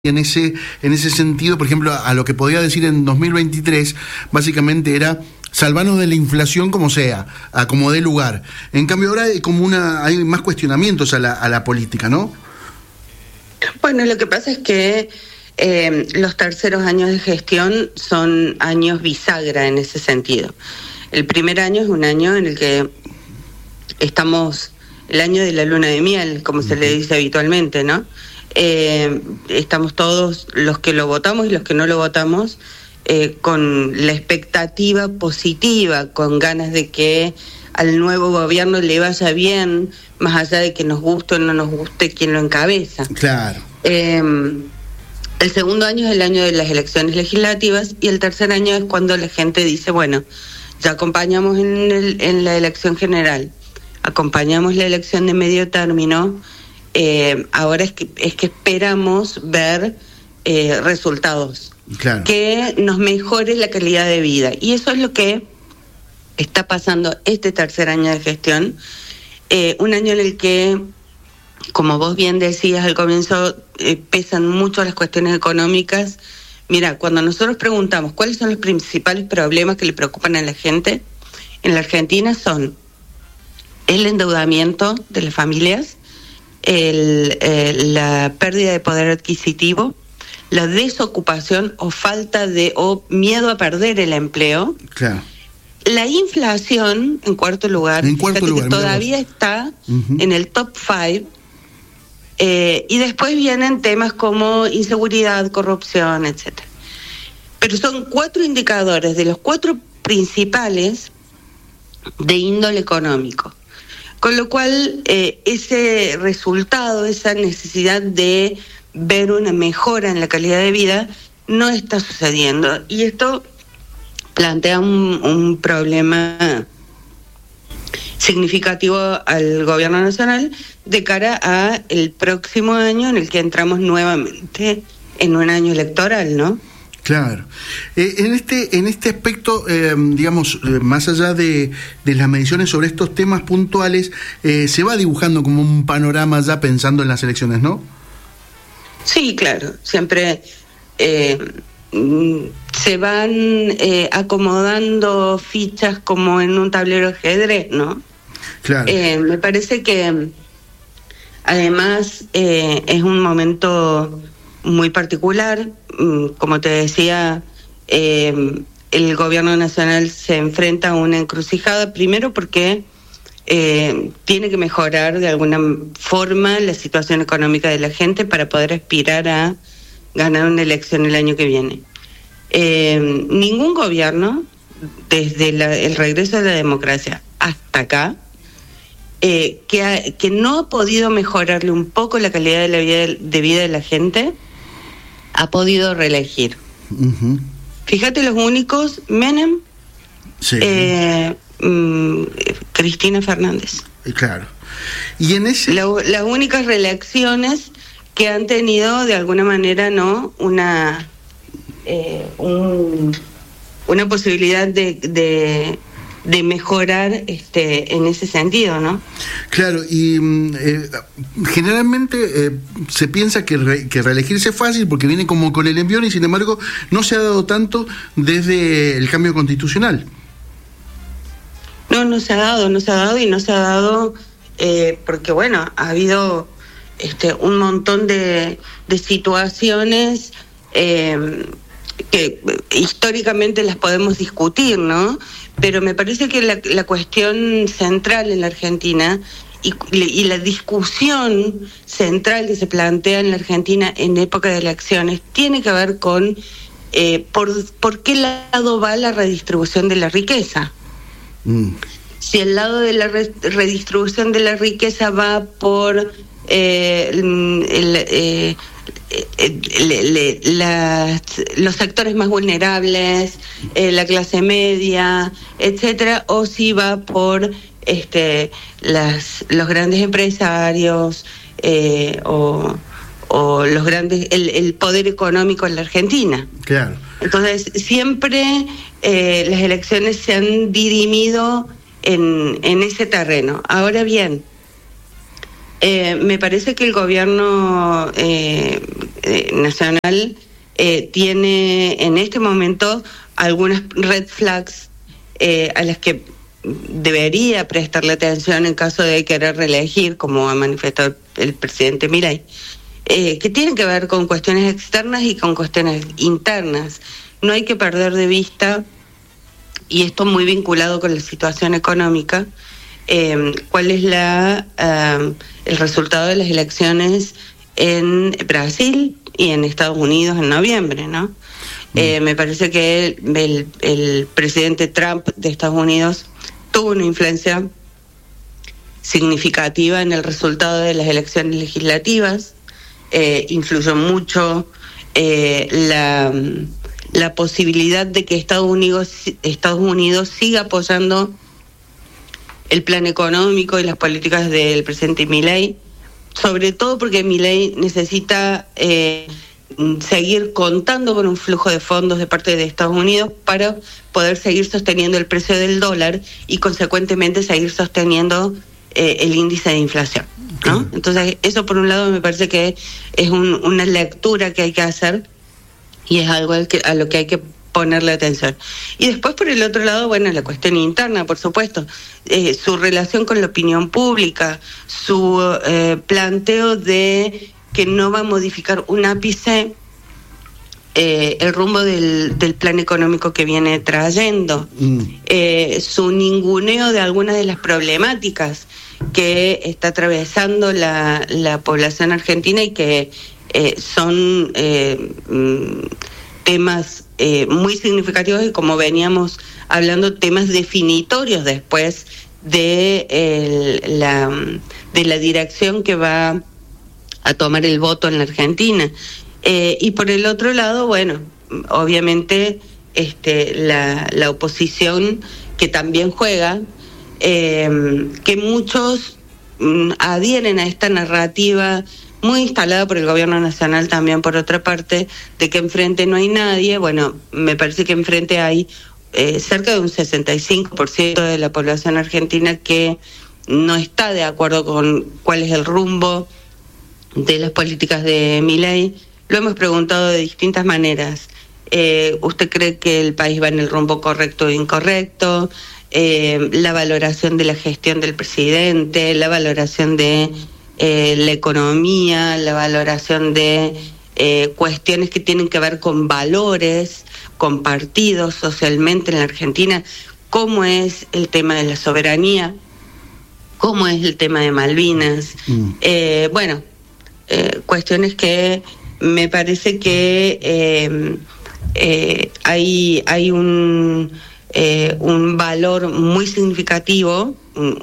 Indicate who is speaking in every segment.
Speaker 1: En ese sentido, por ejemplo, a lo que podía decir en 2023, básicamente era salvarnos de la inflación como sea, a como dé lugar. En cambio ahora hay más cuestionamientos a la política, ¿no?
Speaker 2: Bueno, lo que pasa es que los terceros años de gestión son años bisagra en ese sentido. El primer año es un año en el que estamos, el año de la luna de miel, como se le dice habitualmente, ¿no? Estamos todos, los que lo votamos y los que no lo votamos, con la expectativa positiva, con ganas de que al nuevo gobierno le vaya bien, más allá de que nos guste o no nos guste quien lo encabeza.
Speaker 1: Claro.
Speaker 2: El segundo año es el año de las elecciones legislativas y el tercer año es cuando la gente dice, bueno, ya acompañamos en la elección general, acompañamos la elección de medio término. Ahora es que esperamos ver resultados, claro, que nos mejore la calidad de vida, y eso es lo que está pasando este tercer año de gestión, un año en el que, como vos bien decías al comienzo, pesan mucho las cuestiones económicas. Mira, cuando nosotros preguntamos cuáles son los principales problemas que le preocupan a la gente en la Argentina, son el endeudamiento de las familias, la pérdida de poder adquisitivo, la desocupación o miedo a perder el empleo, claro, la inflación en cuarto lugar, que todavía está en el top 5, y después vienen temas como inseguridad, corrupción, etcétera. Pero son 4 indicadores de los 4 principales de índole económico. Con lo cual, ese resultado, esa necesidad de ver una mejora en la calidad de vida, no está sucediendo. Y esto plantea un problema significativo al gobierno nacional de cara a el próximo año, en el que entramos nuevamente en un año electoral, ¿no?
Speaker 1: Claro. En este aspecto, digamos, más allá de las mediciones sobre estos temas puntuales, se va dibujando como un panorama ya pensando en las elecciones, ¿no?
Speaker 2: Sí, claro. Siempre se van acomodando fichas como en un tablero de ajedrez, ¿no? Claro. Me parece que además es un momento muy particular. Como te decía, el gobierno nacional se enfrenta a una encrucijada, primero porque tiene que mejorar de alguna forma la situación económica de la gente para poder aspirar a ganar una elección el año que viene. Ningún gobierno, desde el regreso de la democracia hasta acá, que no ha podido mejorarle un poco la calidad de vida de la gente, ha podido reelegir. Uh-huh. Fíjate, los únicos, Menem, sí, Cristina Fernández.
Speaker 1: Claro. Y en ese...
Speaker 2: las únicas reelecciones que han tenido de alguna manera, ¿no?, una posibilidad de mejorar en ese sentido, ¿no?
Speaker 1: Claro, y generalmente se piensa que reelegirse es fácil porque viene como con el envión, y sin embargo no se ha dado tanto desde el cambio constitucional.
Speaker 2: No se ha dado y no se ha dado porque, bueno, ha habido un montón de situaciones que históricamente las podemos discutir, ¿no? Pero me parece que la cuestión central en la Argentina y la discusión central que se plantea en la Argentina en época de elecciones tiene que ver con por qué lado va la redistribución de la riqueza. Si el lado de la redistribución de la riqueza va por los sectores más vulnerables, la clase media, etcétera, o si va por los grandes empresarios o los grandes el poder económico en la Argentina.
Speaker 1: Claro.
Speaker 2: Entonces siempre las elecciones se han dirimido en ese terreno. Ahora bien, me parece que el gobierno nacional tiene en este momento algunas red flags a las que debería prestarle atención en caso de querer reelegir, como ha manifestado el presidente Milei, que tienen que ver con cuestiones externas y con cuestiones internas. No hay que perder de vista, y esto muy vinculado con la situación económica, cuál es el resultado de las elecciones en Brasil y en Estados Unidos en noviembre, ¿no? Me parece que el presidente Trump de Estados Unidos tuvo una influencia significativa en el resultado de las elecciones legislativas, influyó mucho la posibilidad de que Estados Unidos siga apoyando el plan económico y las políticas del presidente Milei, sobre todo porque Milei necesita seguir contando con un flujo de fondos de parte de Estados Unidos para poder seguir sosteniendo el precio del dólar y consecuentemente seguir sosteniendo el índice de inflación, ¿no? Entonces eso por un lado me parece que es una lectura que hay que hacer y es algo a lo que hay que ponerle atención. Y después por el otro lado, bueno, la cuestión interna, por supuesto, su relación con la opinión pública, su planteo de que no va a modificar un ápice el rumbo del plan económico que viene trayendo, su ninguneo de algunas de las problemáticas que está atravesando la población argentina y que son temas muy significativos y, como veníamos hablando, temas definitorios después de la dirección que va a tomar el voto en la Argentina. Y por el otro lado, bueno, obviamente la oposición que también juega, que muchos adhieren a esta narrativa muy instalada por el gobierno nacional también, por otra parte, de que enfrente no hay nadie. Bueno, me parece que enfrente hay cerca de un 65% de la población argentina que no está de acuerdo con cuál es el rumbo de las políticas de Milei. Lo hemos preguntado de distintas maneras. ¿Usted cree que el país va en el rumbo correcto o incorrecto? La valoración de la gestión del presidente, la valoración de la economía, la valoración de cuestiones que tienen que ver con valores compartidos socialmente en la Argentina, cómo es el tema de la soberanía, cómo es el tema de Malvinas. Cuestiones que me parece que hay un valor muy significativo,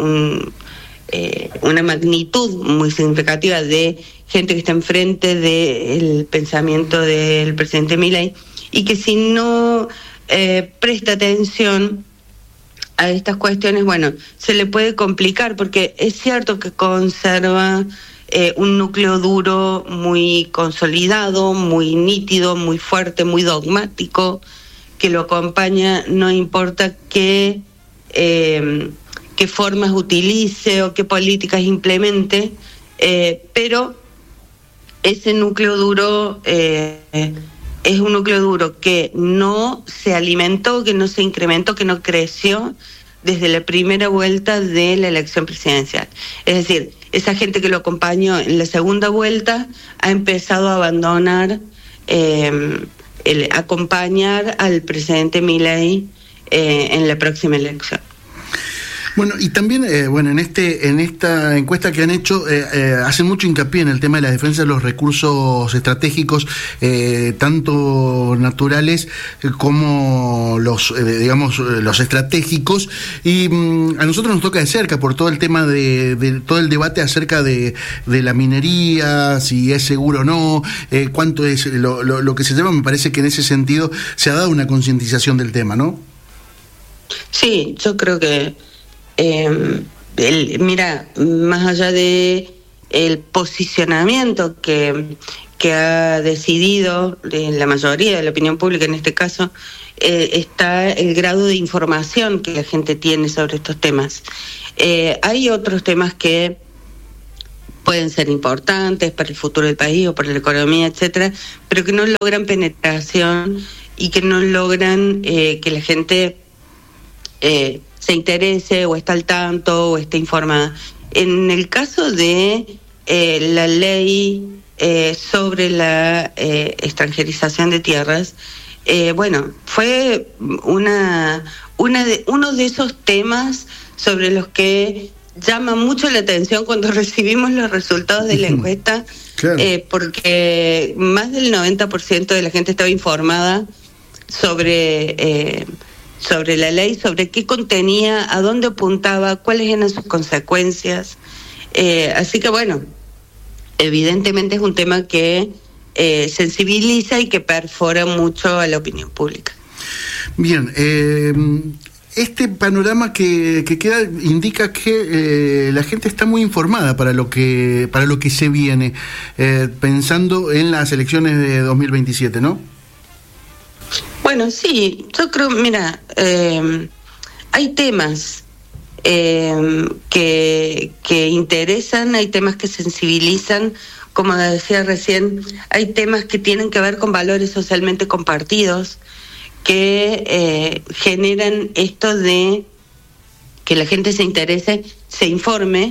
Speaker 2: una magnitud muy significativa de gente que está enfrente del pensamiento del presidente Milei, y que si no presta atención a estas cuestiones, bueno, se le puede complicar, porque es cierto que conserva un núcleo duro muy consolidado, muy nítido, muy fuerte, muy dogmático, que lo acompaña, no importa qué formas utilice o qué políticas implemente, pero ese núcleo duro es un núcleo duro que no se alimentó, que no se incrementó, que no creció desde la primera vuelta de la elección presidencial. Es decir, esa gente que lo acompañó en la segunda vuelta ha empezado a abandonar acompañar al presidente Milei en la próxima elección.
Speaker 1: Bueno, y también, en esta encuesta que han hecho, hacen mucho hincapié en el tema de la defensa de los recursos estratégicos, tanto naturales como los estratégicos, y a nosotros nos toca de cerca por todo el tema de todo el debate acerca de la minería, si es seguro o no, cuánto es lo que se lleva. Me parece que en ese sentido se ha dado una concientización del tema, ¿no?
Speaker 2: Sí, yo creo que mira, más allá de el posicionamiento que ha decidido la mayoría de la opinión pública en este caso, está el grado de información que la gente tiene sobre estos temas. Hay otros temas que pueden ser importantes para el futuro del país o para la economía, etcétera, pero que no logran penetración y que no logran que la gente se interese o esté al tanto o esté informada. En el caso de la ley sobre la extranjerización de tierras, bueno, fue uno de esos temas sobre los que llama mucho la atención cuando recibimos los resultados de la encuesta, claro. Porque más del 90% de la gente estaba informada sobre la ley, sobre qué contenía, a dónde apuntaba, cuáles eran sus consecuencias. Así que bueno, evidentemente es un tema que sensibiliza y que perfora mucho a la opinión pública.
Speaker 1: Bien, este panorama que queda indica que la gente está muy informada para lo que se viene, pensando en las elecciones de 2027, ¿no?
Speaker 2: Bueno, sí, yo creo, mira, hay temas que interesan, hay temas que sensibilizan, como decía recién, hay temas que tienen que ver con valores socialmente compartidos, que generan esto de que la gente se interese, se informe,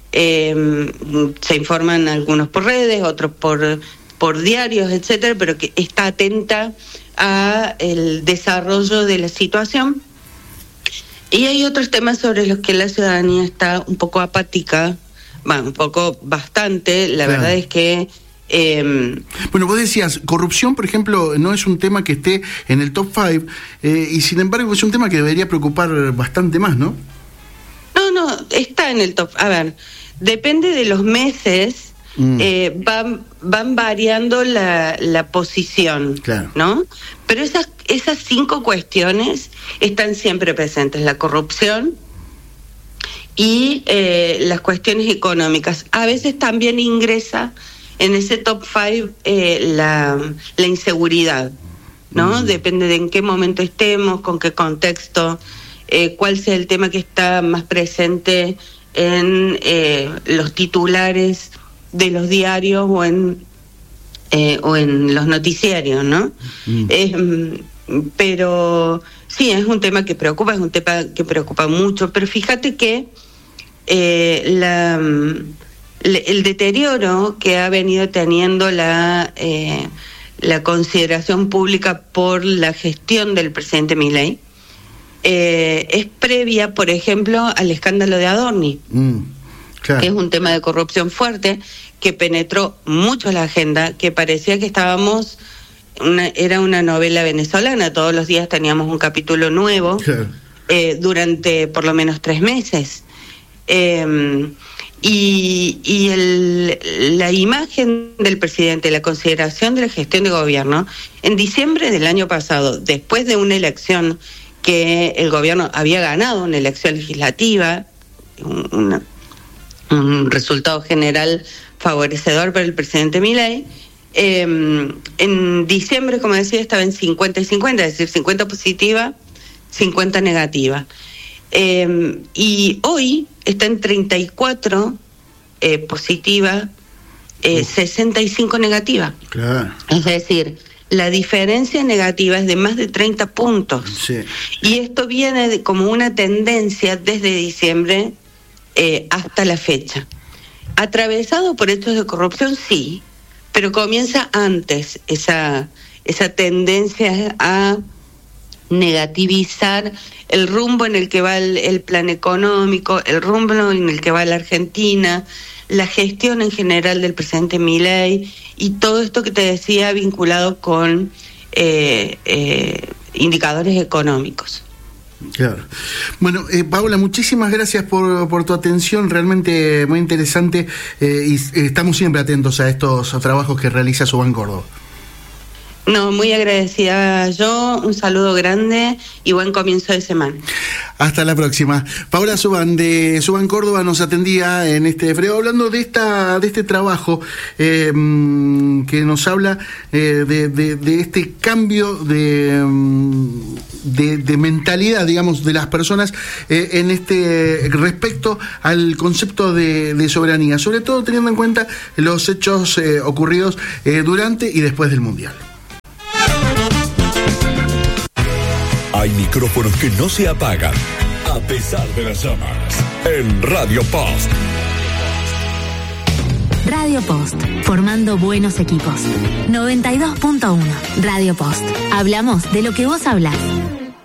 Speaker 2: se informan algunos por redes, otros por diarios, etcétera, pero que está atenta a el desarrollo de la situación. Y hay otros temas sobre los que la ciudadanía está un poco apática, bastante, la verdad es que
Speaker 1: bueno, vos decías, corrupción, por ejemplo, no es un tema que esté en el top 5, y sin embargo es un tema que debería preocupar bastante más, ¿no?
Speaker 2: No, está en el top. A ver, depende de los meses, van variando la posición, claro, ¿no? Pero esas 5 cuestiones están siempre presentes: la corrupción y las cuestiones económicas. A veces también ingresa en ese top 5 la inseguridad, ¿no? Depende de en qué momento estemos, con qué contexto, cuál sea el tema que está más presente en los titulares de los diarios o en los noticiarios, ¿no? Pero sí, es un tema que preocupa, mucho, pero fíjate que el deterioro que ha venido teniendo la consideración pública por la gestión del presidente Milei es previa, por ejemplo, al escándalo de Adorni, claro, que es un tema de corrupción fuerte que penetró mucho la agenda, que parecía que era una novela venezolana, todos los días teníamos un capítulo nuevo, claro, durante por lo menos 3 meses. La imagen del presidente, la consideración de la gestión de gobierno, en diciembre del año pasado, después de una elección que el gobierno había ganado, una elección legislativa, un resultado general favorecedor para el presidente Milei, en diciembre, como decía, estaba en 50 y 50, es decir, 50 positiva, 50 negativa. Y hoy está en 34 positiva, 65 negativa. Claro. Es decir, la diferencia negativa es de más de 30 puntos. Sí. Y esto viene como una tendencia desde diciembre hasta la fecha. Atravesado por hechos de corrupción, sí, pero comienza antes esa tendencia a negativizar el rumbo en el que va el plan económico, el rumbo en el que va la Argentina, la gestión en general del presidente Milei y todo esto que te decía vinculado con indicadores económicos.
Speaker 1: Claro. Bueno, Paola, muchísimas gracias por tu atención, realmente muy interesante, y estamos siempre atentos a estos trabajos que realiza Subán Córdoba.
Speaker 2: No, muy agradecida yo, un saludo grande y buen comienzo de semana.
Speaker 1: Hasta la próxima. Paola Subán de Subán Córdoba nos atendía en este fregado hablando de este trabajo que nos habla de este cambio de mentalidad, digamos, de las personas en respecto al concepto de soberanía, sobre todo teniendo en cuenta los hechos ocurridos durante y después del Mundial.
Speaker 3: Hay micrófonos que no se apagan a pesar de las llamas. En Radio Post.
Speaker 4: Radio Post, formando buenos equipos. 92.1 Radio Post. Hablamos de lo que vos hablás.